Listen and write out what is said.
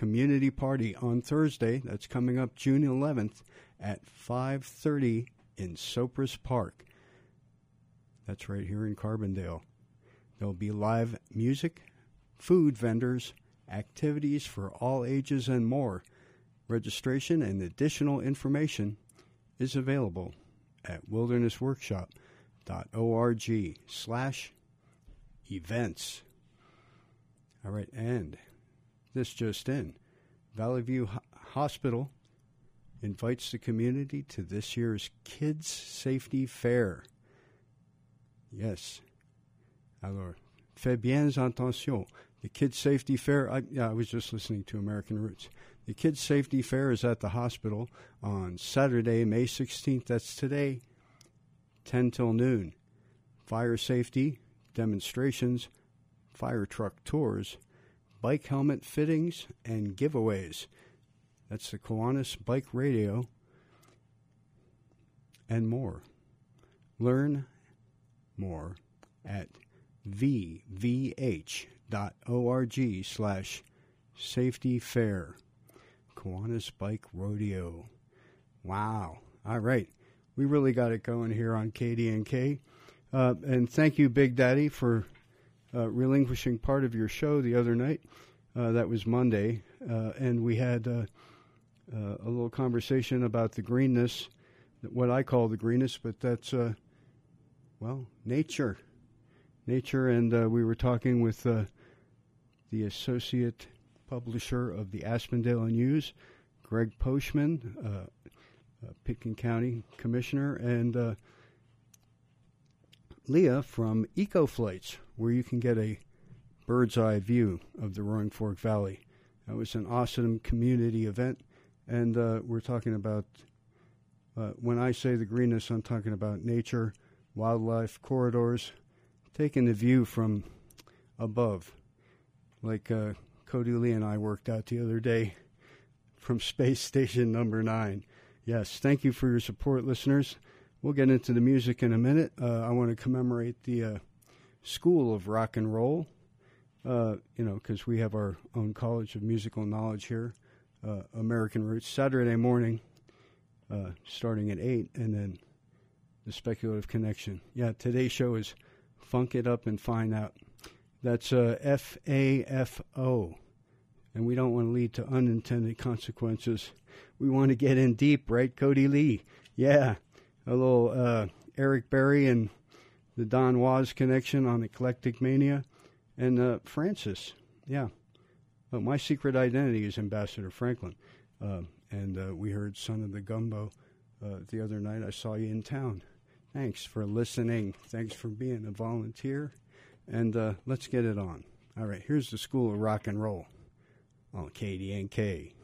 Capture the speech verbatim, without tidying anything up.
community party on Thursday. That's coming up June eleventh at five thirty in Sopris Park. That's right here in Carbondale. There'll be live music, food vendors, activities for all ages, and more. Registration and additional information is available at wildernessworkshop.org slash events. All right, and this just in. Valley View Ho- Hospital invites the community to this year's Kids Safety Fair. Yes. Alors, faites bien attention. The Kids Safety Fair, I, yeah, I was just listening to American Roots. The Kids Safety Fair is at the hospital on Saturday, May sixteenth. That's today, ten till noon. Fire safety, demonstrations, fire truck tours, bike helmet fittings, and giveaways. That's the Kiwanis Bike Radio and more. Learn more at v v h dot org slash safety fair. Kiwanis Bike Rodeo. Wow. All right. We really got it going here on K D N K. Uh, and thank you, Big Daddy, for uh, relinquishing part of your show the other night. Uh, that was Monday. Uh, and we had uh, uh, a little conversation about the greenness, what I call the greenness, but that's, uh, well, nature. Nature, and uh, we were talking with uh, the associate publisher of the Aspendale News, Greg Poshman, uh, uh, Pitkin County Commissioner, and uh, Leah from EcoFlights, where you can get a bird's eye view of the Roaring Fork Valley. That was an awesome community event, and uh, we're talking about, uh, when I say the greenness, I'm talking about nature, wildlife corridors, taking the view from above, like uh, Cody Lee and I worked out the other day from Space Station Number Nine. Yes, thank you for your support, listeners. We'll get into the music in a minute. Uh, I want to commemorate the uh, School of Rock and Roll, uh, you know, because we have our own College of Musical Knowledge here, uh, American Roots, Saturday morning, uh, starting at eight, and then the Speculative Connection. Yeah, today's show is Funk It Up and Find Out. That's uh, F A F O. And we don't want to lead to unintended consequences. We want to get in deep, right, Cody Lee? Yeah. A little uh, Eric Berry and the Don Was connection on Eclectic Mania. And uh, Francis. Yeah. Well, my secret identity is Ambassador Franklin. Uh, and uh, we heard Son of the Gumbo uh, the other night. I saw you in town. Thanks for listening. Thanks for being a volunteer. And uh, let's get it on. All right, here's the School of Rock and Roll on K D N K.